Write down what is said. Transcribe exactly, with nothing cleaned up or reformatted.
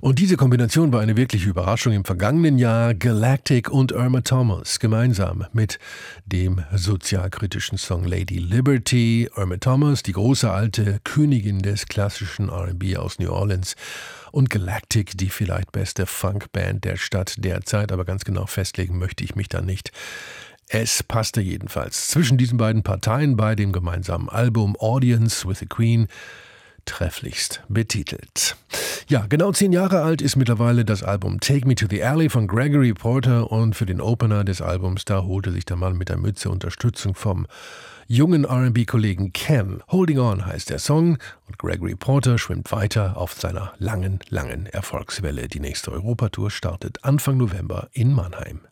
Und diese Kombination war eine wirkliche Überraschung im vergangenen Jahr. Galactic und Irma Thomas gemeinsam mit dem sozialkritischen Song Lady Liberty. Irma Thomas, die große alte Königin des klassischen R and B aus New Orleans. Und Galactic, die vielleicht beste Funkband der Stadt derzeit. Aber ganz genau festlegen möchte ich mich da nicht. Es passte jedenfalls zwischen diesen beiden Parteien bei dem gemeinsamen Album Audience with the Queen trefflichst betitelt. Ja, genau zehn Jahre alt ist mittlerweile das Album Take Me to the Alley von Gregory Porter und für den Opener des Albums, da holte sich der Mann mit der Mütze Unterstützung vom jungen R and B-Kollegen Ken. Holding On heißt der Song und Gregory Porter schwimmt weiter auf seiner langen, langen Erfolgswelle. Die nächste Europatour startet Anfang November in Mannheim.